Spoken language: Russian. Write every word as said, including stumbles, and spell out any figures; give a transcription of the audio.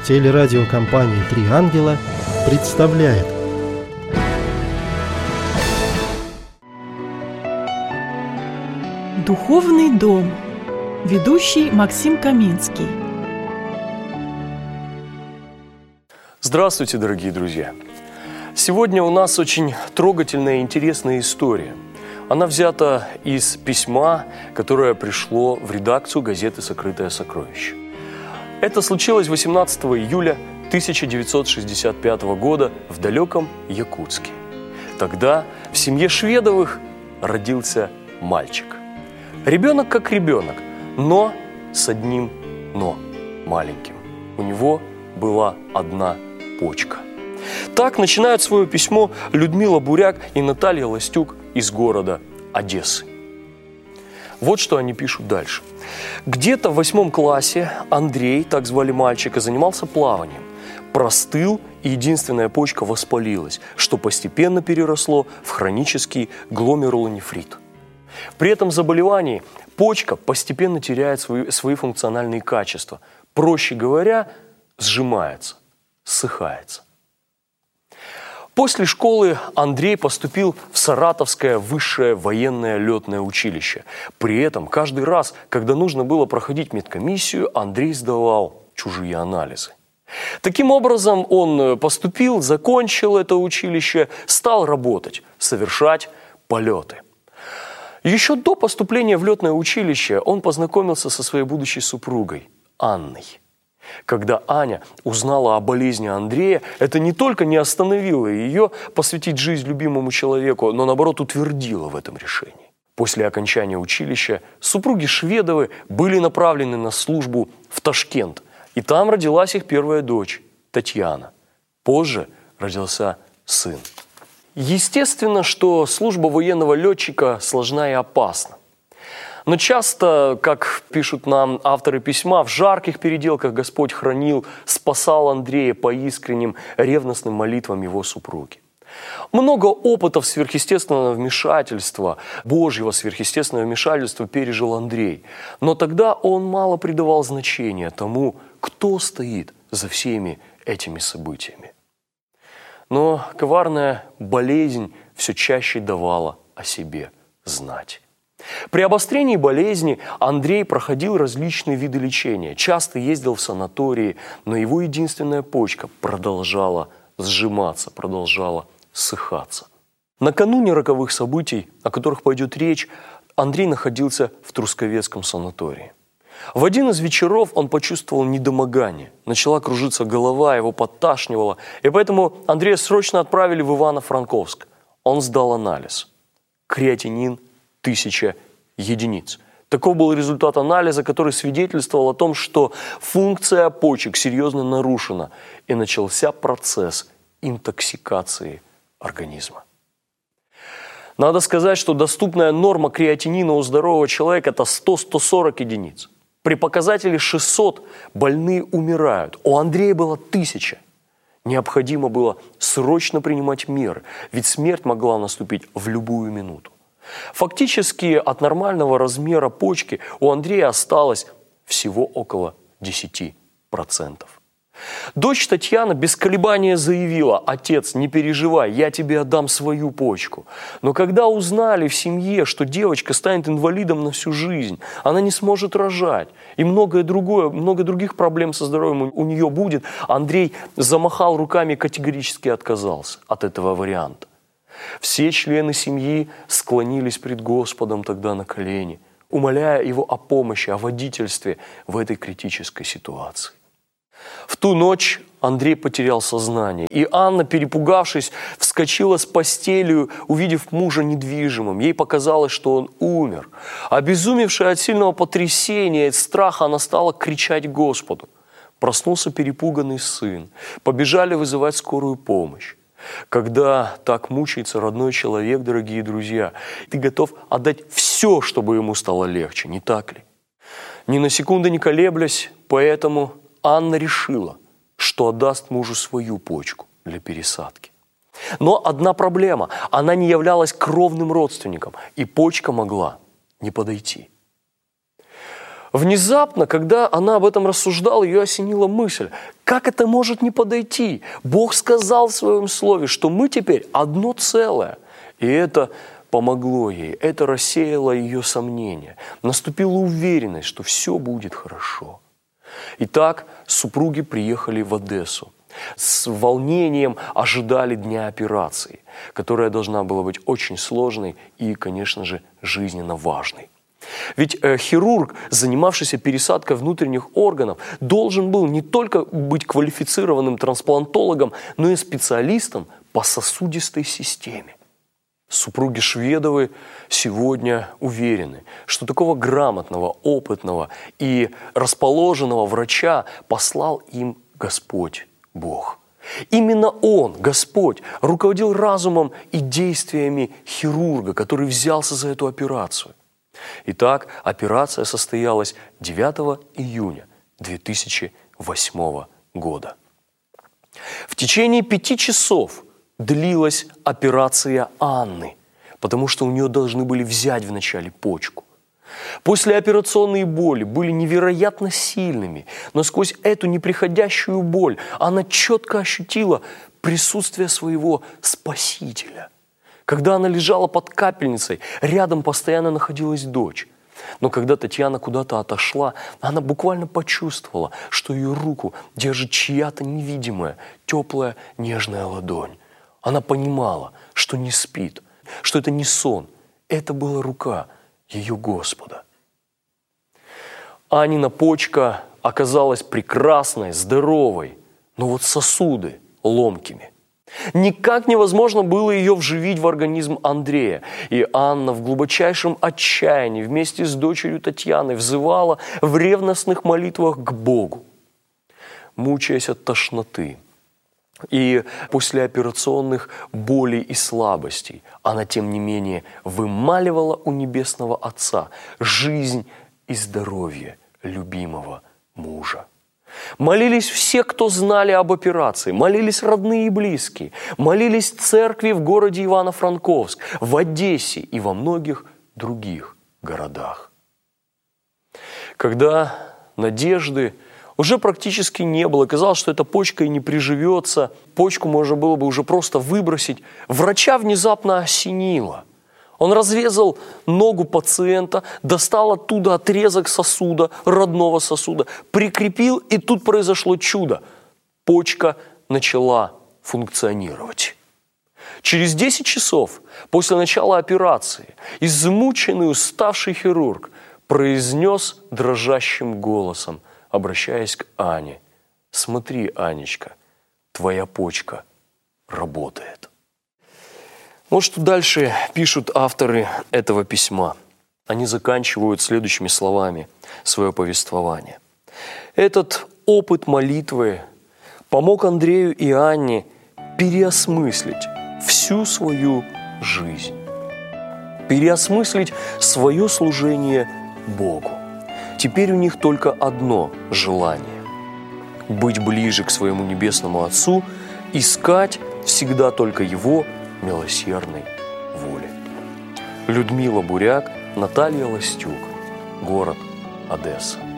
Телерадиокомпания «Три ангела» представляет. Духовный дом. Ведущий Максим Каминский. Здравствуйте, дорогие друзья! Сегодня у нас очень трогательная и интересная история. Она взята из письма, которое пришло в редакцию газеты «Сокрытое сокровище». Это случилось восемнадцатого июля тысяча девятьсот шестьдесят пятого года в далеком Якутске. Тогда в семье Шведовых родился мальчик. Ребенок как ребенок, но с одним «но» маленьким. У него была одна почка. Так начинают свое письмо Людмила Буряк и Наталья Ластюк из города Одессы. Вот что они пишут дальше. Где-то в восьмом классе Андрей, так звали мальчика, занимался плаванием. Простыл, и единственная почка воспалилась, что постепенно переросло в хронический гломерулонефрит. При этом заболевании почка постепенно теряет свои, свои функциональные качества. Проще говоря, сжимается, ссыхается. После школы Андрей поступил в Саратовское высшее военное летное училище. При этом каждый раз, когда нужно было проходить медкомиссию, Андрей сдавал чужие анализы. Таким образом, он поступил, закончил это училище, стал работать, совершать полеты. Еще до поступления в летное училище он познакомился со своей будущей супругой Анной. Когда Аня узнала о болезни Андрея, это не только не остановило ее посвятить жизнь любимому человеку, но наоборот утвердило в этом решении. После окончания училища супруги Шведовы были направлены на службу в Ташкент, и там родилась их первая дочь Татьяна. Позже родился сын. Естественно, что служба военного летчика сложна и опасна. Но часто, как пишут нам авторы письма, в жарких переделках Господь хранил, спасал Андрея по искренним, ревностным молитвам его супруги. Много опытов сверхъестественного вмешательства, Божьего сверхъестественного вмешательства пережил Андрей. Но тогда он мало придавал значения тому, кто стоит за всеми этими событиями. Но коварная болезнь все чаще давала о себе знать. При обострении болезни Андрей проходил различные виды лечения, часто ездил в санатории, но его единственная почка продолжала сжиматься, продолжала ссыхаться. Накануне роковых событий, о которых пойдет речь, Андрей находился в Трусковецком санатории. В один из вечеров он почувствовал недомогание, начала кружиться голова, его подташнивало, и поэтому Андрея срочно отправили в Ивано-Франковск. Он сдал анализ. Креатинин тысяча единиц. Таков был результат анализа, который свидетельствовал о том, что функция почек серьезно нарушена, и начался процесс интоксикации организма. Надо сказать, что доступная норма креатинина у здорового человека – это сто - сто сорок единиц. При показателе шестьсот больные умирают. У Андрея было тысяча. Необходимо было срочно принимать меры, ведь смерть могла наступить в любую минуту. Фактически от нормального размера почки у Андрея осталось всего около десять процентов. Дочь Татьяна без колебания заявила: «Отец, не переживай, я тебе отдам свою почку». Но когда узнали в семье, что девочка станет инвалидом на всю жизнь, она не сможет рожать, и многое другое, много других проблем со здоровьем у нее будет, Андрей замахал руками и категорически отказался от этого варианта. Все члены семьи склонились пред Господом тогда на колени, умоляя Его о помощи, о водительстве в этой критической ситуации. В ту ночь Андрей потерял сознание, и Анна, перепугавшись, вскочила с постелью, увидев мужа недвижимым. Ей показалось, что он умер. Обезумевшая от сильного потрясения и от страха, она стала кричать Господу. Проснулся перепуганный сын. Побежали вызывать скорую помощь. Когда так мучается родной человек, дорогие друзья, ты готов отдать все, чтобы ему стало легче, не так ли? Ни на секунду не колеблясь, поэтому Анна решила, что отдаст мужу свою почку для пересадки. Но одна проблема – она не являлась кровным родственником, и почка могла не подойти. Внезапно, когда она об этом рассуждала, ее осенила мысль, как это может не подойти? Бог сказал в своем слове, что мы теперь одно целое. И это помогло ей, это рассеяло ее сомнения. Наступила уверенность, что все будет хорошо. Итак, супруги приехали в Одессу. С волнением ожидали дня операции, которая должна была быть очень сложной и, конечно же, жизненно важной. Ведь э, хирург, занимавшийся пересадкой внутренних органов, должен был не только быть квалифицированным трансплантологом, но и специалистом по сосудистой системе. Супруги Шведовы сегодня уверены, что такого грамотного, опытного и расположенного врача послал им Господь Бог. Именно Он, Господь, руководил разумом и действиями хирурга, который взялся за эту операцию. Итак, операция состоялась девятого июня две тысячи восьмого года. В течение пяти часов длилась операция Анны, потому что у нее должны были взять вначале почку. Послеоперационные боли были невероятно сильными, но сквозь эту неприходящую боль она четко ощутила присутствие своего Спасителя. Когда она лежала под капельницей, рядом постоянно находилась дочь. Но когда Татьяна куда-то отошла, она буквально почувствовала, что ее руку держит чья-то невидимая, теплая, нежная ладонь. Она понимала, что не спит, что это не сон, это была рука ее Господа. Анина почка оказалась прекрасной, здоровой, но вот сосуды ломкими. Никак невозможно было ее вживить в организм Андрея. И Анна в глубочайшем отчаянии вместе с дочерью Татьяной взывала в ревностных молитвах к Богу. Мучаясь от тошноты и послеоперационных болей и слабостей, она, тем не менее, вымаливала у Небесного Отца жизнь и здоровье любимого мужа. Молились все, кто знали об операции, молились родные и близкие, молились церкви в городе Ивано-Франковск, в Одессе и во многих других городах. Когда надежды уже практически не было, казалось, что эта почка и не приживется, почку можно было бы уже просто выбросить, врача внезапно осенило. Он разрезал ногу пациента, достал оттуда отрезок сосуда, родного сосуда, прикрепил, и тут произошло чудо. Почка начала функционировать. Через десять часов после начала операции измученный, уставший хирург произнес дрожащим голосом, обращаясь к Ане: «Смотри, Анечка, твоя почка работает». Вот что дальше пишут авторы этого письма. Они заканчивают следующими словами свое повествование. Этот опыт молитвы помог Андрею и Анне переосмыслить всю свою жизнь, переосмыслить свое служение Богу. Теперь у них только одно желание – быть ближе к своему Небесному Отцу, искать всегда только Его милосердной воли. Людмила Буряк, Наталья Ластюк, город Одесса.